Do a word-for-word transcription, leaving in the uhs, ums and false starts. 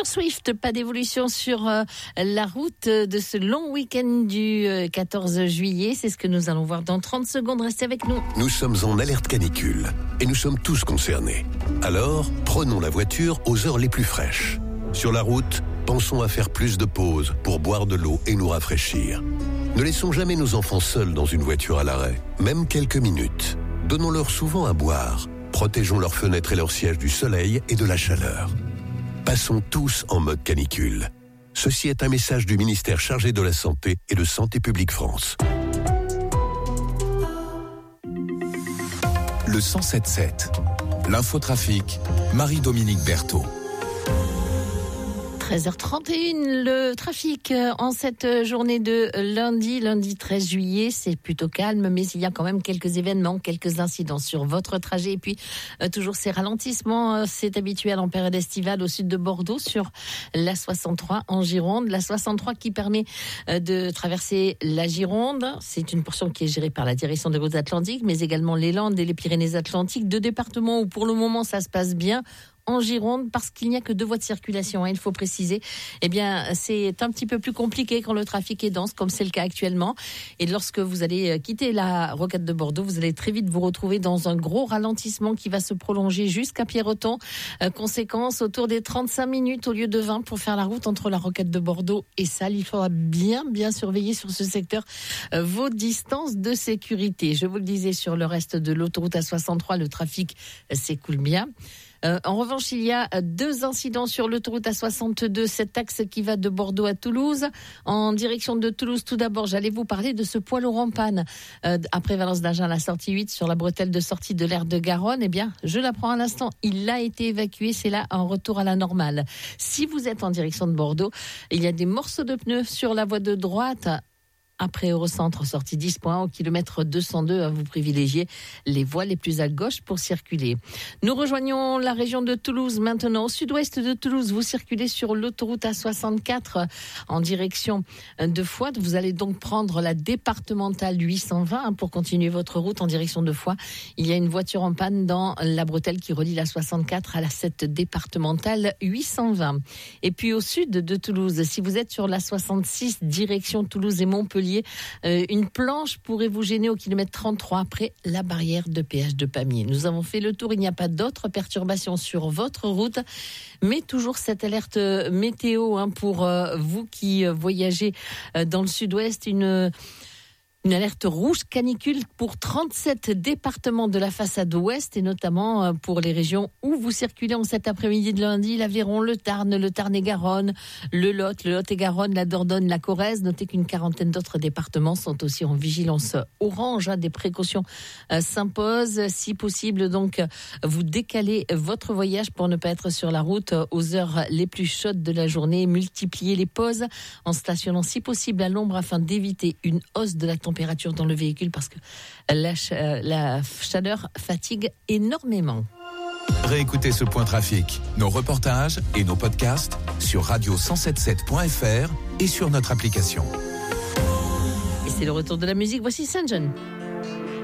Taylor Swift, pas d'évolution sur euh, la route de ce long week-end du euh, quatorze juillet. C'est ce que nous allons voir dans trente secondes. Restez avec nous. Nous sommes en alerte canicule et nous sommes tous concernés. Alors, prenons la voiture aux heures les plus fraîches. Sur la route, pensons à faire plus de pauses pour boire de l'eau et nous rafraîchir. Ne laissons jamais nos enfants seuls dans une voiture à l'arrêt, même quelques minutes. Donnons-leur souvent à boire. Protégeons leurs fenêtres et leurs sièges du soleil et de la chaleur. Passons tous en mode canicule. Ceci est un message du ministère chargé de la Santé et de Santé publique France. Le cent sept sept. L'infotrafic, Marie-Dominique Berthaud. treize heures trente et un, le trafic en cette journée de lundi, lundi treize juillet, c'est plutôt calme, mais il y a quand même quelques événements, quelques incidents sur votre trajet. Et puis, euh, toujours ces ralentissements, euh, c'est habituel en période estivale au sud de Bordeaux, sur la soixante-trois en Gironde. La soixante-trois qui permet euh, de traverser la Gironde. C'est une portion qui est gérée par la direction des routes atlantiques, mais également les Landes et les Pyrénées-Atlantiques, deux départements où pour le moment ça se passe bien. En Gironde, parce qu'il n'y a que deux voies de circulation, hein, il faut préciser. Eh bien, c'est un petit peu plus compliqué quand le trafic est dense, comme c'est le cas actuellement. Et lorsque vous allez quitter la rocade de Bordeaux, vous allez très vite vous retrouver dans un gros ralentissement qui va se prolonger jusqu'à Pierreton. Euh, conséquence, autour des trente-cinq minutes au lieu de vingt pour faire la route entre la rocade de Bordeaux et Salles. Il faudra bien, bien surveiller sur ce secteur euh, vos distances de sécurité. Je vous le disais, sur le reste de l'autoroute A soixante-trois, le trafic euh, s'écoule bien. Euh, en revanche, il y a deux incidents sur l'autoroute A soixante-deux, cet axe qui va de Bordeaux à Toulouse. En direction de Toulouse, tout d'abord, j'allais vous parler de ce poids lourd en panne. Euh, après Valence d'Agen, la sortie huit, sur la bretelle de sortie de l'aire de Garonne, eh bien, je l'apprends à l'instant, il a été évacué, c'est là un retour à la normale. Si vous êtes en direction de Bordeaux, il y a des morceaux de pneus sur la voie de droite. Après Eurocentre, sortie dix point un, au kilomètre deux cent deux, vous privilégiez les voies les plus à gauche pour circuler. Nous rejoignons la région de Toulouse maintenant. Au sud-ouest de Toulouse, vous circulez sur l'autoroute A soixante-quatre en direction de Foix. Vous allez donc prendre la départementale huit cent vingt pour continuer votre route en direction de Foix. Il y a une voiture en panne dans la bretelle qui relie la soixante-quatre à la cette départementale huit cent vingt. Et puis au sud de Toulouse, si vous êtes sur la soixante-six, direction Toulouse et Montpellier, Euh, une planche pourrait vous gêner au kilomètre trente-trois après la barrière de péage de Pamiers. Nous avons fait le tour, il n'y a pas d'autres perturbations sur votre route, mais toujours cette alerte météo hein, pour euh, vous qui voyagez euh, dans le sud-ouest, une... Une alerte rouge canicule pour trente-sept départements de la façade ouest et notamment pour les régions où vous circulez en cet après-midi de lundi, l'Aveyron, le Tarn, le Tarn-et-Garonne, le Lot, le Lot-et-Garonne, la Dordogne, la Corrèze. Notez qu'une quarantaine d'autres départements sont aussi en vigilance orange. Hein, des précautions euh, s'imposent. Si possible, donc, vous décalez votre voyage pour ne pas être sur la route aux heures les plus chaudes de la journée. Multipliez les pauses en stationnant si possible à l'ombre afin d'éviter une hausse de la température température dans le véhicule parce que la, ch- la chaleur fatigue énormément. Réécoutez ce point trafic, nos reportages et nos podcasts sur radio cent soixante-sept point f r et sur notre application. Et c'est le retour de la musique. Voici Saint John.